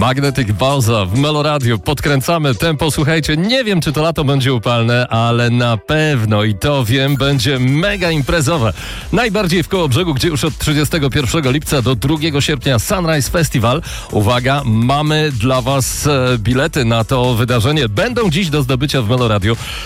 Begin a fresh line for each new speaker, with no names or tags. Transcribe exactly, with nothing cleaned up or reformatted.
Magnetic Balza w Meloradio. Podkręcamy tempo. Słuchajcie, nie wiem, czy to lato będzie upalne, ale na pewno, i to wiem, będzie mega imprezowe. Najbardziej w Kołobrzegu, gdzie już od trzydziestego pierwszego lipca do drugiego sierpnia Sunrise Festival. Uwaga, mamy dla was e, bilety na to wydarzenie. Będą dziś do zdobycia w Meloradio.